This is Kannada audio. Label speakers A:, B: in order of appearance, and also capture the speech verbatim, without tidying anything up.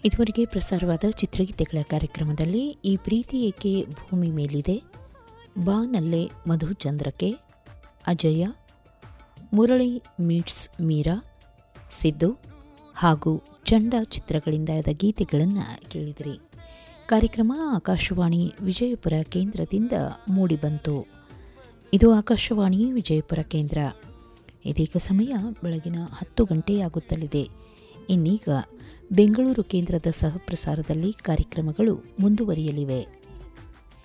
A: ಇದುವರೆಗೆ ಪ್ರಸಾರವಾದ ಚಿತ್ರಗೀತೆಗಳ ಕಾರ್ಯಕ್ರಮದಲ್ಲಿ ಈ ಪ್ರೀತಿ ಏಕೆ ಭೂಮಿ ಮೇಲಿದೆ, ಬಾ ನಲ್ಲೆ ಮಧುಚಂದ್ರಕ್ಕೆ, ಅಜಯ, ಮುರಳಿ ಮೀಟ್ಸ್ ಮೀರಾ, ಸಿದ್ದು ಹಾಗೂ ಚಂಡ ಚಿತ್ರಗಳಿಂದಾದ ಗೀತೆಗಳನ್ನು ಕೇಳಿದಿರಿ. ಕಾರ್ಯಕ್ರಮ ಆಕಾಶವಾಣಿ ವಿಜಯಪುರ ಕೇಂದ್ರದಿಂದ ಮೂಡಿಬಂತು. ಇದು ಆಕಾಶವಾಣಿ ವಿಜಯಪುರ ಕೇಂದ್ರ. ಇದೀಗ ಸಮಯ ಬೆಳಗಿನ ಹತ್ತು ಗಂಟೆಯಾಗುತ್ತಲಿದೆ. ಇನ್ನೀಗ ಬೆಂಗಳೂರು ಕೇಂದ್ರದ ಸಹಪ್ರಸಾರದಲ್ಲಿ ಕಾರ್ಯಕ್ರಮಗಳು ಮುಂದುವರಿಯಲಿವೆ.